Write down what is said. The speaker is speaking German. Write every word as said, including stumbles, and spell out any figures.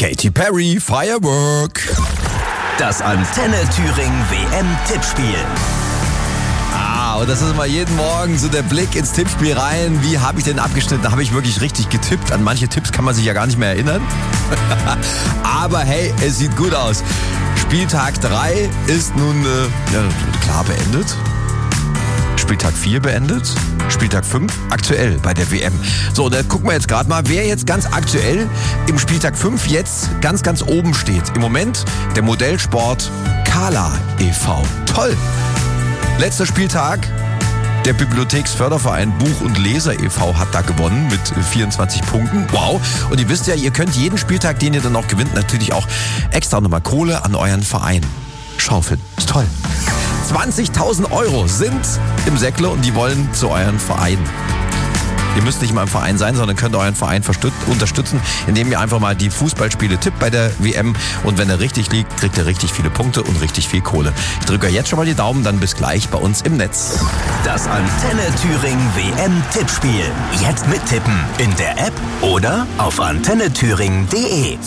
Katy Perry, Firework. Das Antenne Thüringen W M-Tippspiel. Ah, und das ist immer jeden Morgen so der Blick ins Tippspiel rein. Wie habe ich denn abgeschnitten? Habe ich wirklich richtig getippt? An manche Tipps kann man sich ja gar nicht mehr erinnern. Aber hey, es sieht gut aus. Spieltag drei ist nun äh, ja, klar beendet. Spieltag vier beendet. Spieltag fünf aktuell bei der W M. So, da gucken wir jetzt gerade mal, wer jetzt ganz aktuell im Spieltag fünf jetzt ganz, ganz oben steht. Im Moment der Modellsport Kala e V. Toll! Letzter Spieltag. Der Bibliotheksförderverein Buch- und Leser e V hat da gewonnen mit vierundzwanzig Punkten. Wow. Und ihr wisst ja, ihr könnt jeden Spieltag, den ihr dann auch gewinnt, natürlich auch extra nochmal Kohle an euren Verein schaufeln. Ist toll. zwanzigtausend Euro sind im Säckle und die wollen zu euren Verein. Ihr müsst nicht mal im Verein sein, sondern könnt euren Verein unterstützen, indem ihr einfach mal die Fußballspiele tippt bei der W M. Und wenn er richtig liegt, kriegt er richtig viele Punkte und richtig viel Kohle. Ich drücke euch jetzt schon mal die Daumen, dann bis gleich bei uns im Netz. Das Antenne Thüringen W M-Tippspiel. Jetzt mittippen in der App oder auf antenne thüringen punkt de.